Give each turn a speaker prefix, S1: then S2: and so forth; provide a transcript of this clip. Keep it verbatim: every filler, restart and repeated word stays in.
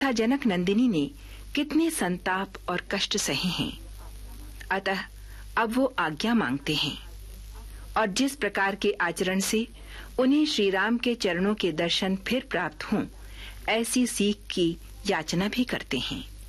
S1: था जनक नंदिनी ने कितने संताप और कष्ट सहे हैं। अतः अब वो आज्ञा मांगते हैं और जिस प्रकार के आचरण से उन्हें श्री राम के चरणों के दर्शन फिर प्राप्त हों, ऐसी सीख की याचना भी करते हैं।